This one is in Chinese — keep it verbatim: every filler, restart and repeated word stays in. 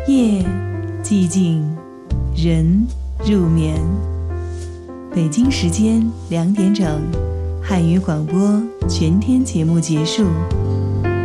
夜寂静，人入眠。北京时间两点整，汉语广播全天节目结束。